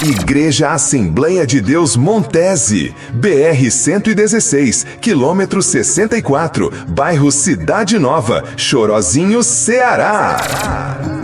Igreja Assembleia de Deus Montese, BR-116, quilômetro 64, bairro Cidade Nova, Chorozinho, Ceará.